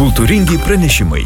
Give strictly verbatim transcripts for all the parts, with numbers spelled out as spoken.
Kultūringi pranešimai.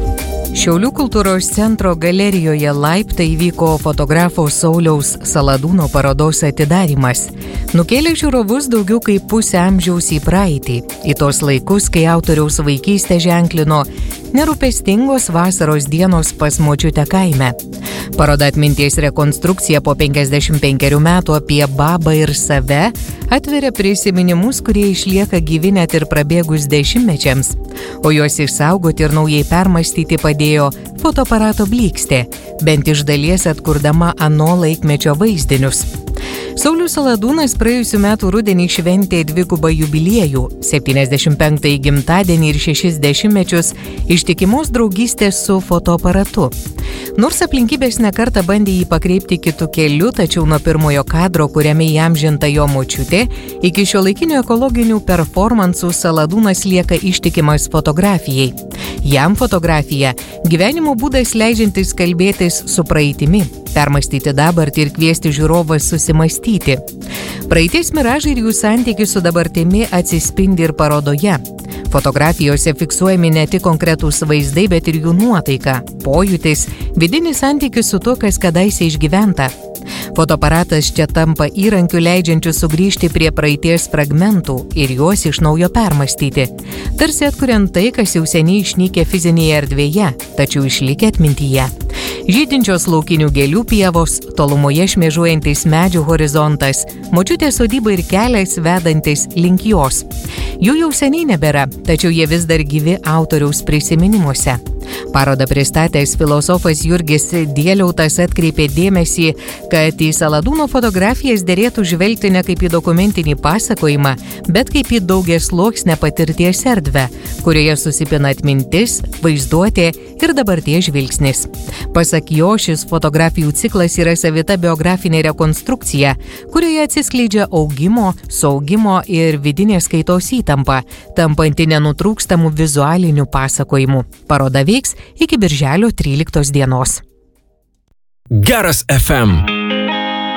Šiaulių kultūros centro galerijoje Laiptai įvyko fotografo Sauliaus Saladūno parodos atidarymas. Nukėlė žiūrovus daugiau kaip pusę amžiaus į praeitį, į tos laikus, kai autoriaus vaikystę ženklino nerūpestingos vasaros dienos pas močiutę kaime. Paroda atminties rekonstrukcija po penkiasdešimt penkerių metų apie babą ir save atveria prisiminimus, kurie išlieka gyvi net ir prabėgus dešimtmečiams, o juos išsaugoti ir naujai permąstyti padėjo fotoaparato blykstė, bent iš dalies atkurdama ano laikmečio vaizdinius. Saulius Saladūnas praėjusių metų rudenį šventė dvigubą jubiliejų – septyniasdešimt penktąjį gimtadienį ir šešis dešimtmečius ištikimos draugystės su fotoaparatu. Nors aplinkybės nekartą bandė jį pakreipti kitų kelių, tačiau nuo pirmojo kadro, kuriame įamžinta jo močiutė, iki šiuolaikinių ekologinių performansų Saladūnas lieka ištikimas fotografijai. Jam fotografija – gyvenimo būdas leidžiantis kalbėtis su praeitimi, permąstyti dabartį ir kviesti žiūrovą susimąstyti. Praeities miražai ir jų santykis su dabartimi atsispindi ir parodoje. Fotografijose fiksuojami ne tik konkretūs vaizdai, bet ir jų nuotaika, pojūtis, vidinis santykis su tuo, kas kadaise išgyventa. Fotoaparatas čia tampa įrankiu leidžiančiu sugrįžti prie praeities fragmentų ir juos iš naujo permąstyti, tarsi atkuriant tai, kas jau seniai išnykę fizinėje erdvėje, tačiau išlikę atmintyje. Žydinčios laukinių gėlių pievos, tolumoje šmėžuojantis medžių horizontas, močiutės sodyba ir kelias vedantis link jos. Jų jau seniai nebėra, tačiau jie vis dar gyvi autoriaus prisiminimuose. Parodą pristatęs filosofas Jurgis Dieliautas atkreipė dėmesį, kad į Saladūno fotografijas derėtų žvelgti ne kaip į dokumentinį pasakojimą, bet kaip į daugiasluoksnę patirties erdvę, kurioje susipina atmintis, vaizduotė ir dabarties žvilgsnis. Pasak jo, šis fotografijų ciklas yra savita biografinė rekonstrukcija, kurioje atsiskleidžia augimo, saugimo ir vidinės kaitos įtampa, tampanti nenutrūkstamų vizualinių pasakojimų. Paroda veiks iki birželio tryliktos dienos. Geras F M.